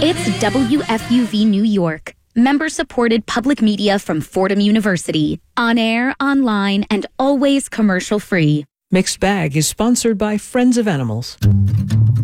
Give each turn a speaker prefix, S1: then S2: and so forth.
S1: It's WFUV New York, member-supported public media from Fordham University. On air, online, and always commercial-free.
S2: Mixed Bag is sponsored by Friends of Animals.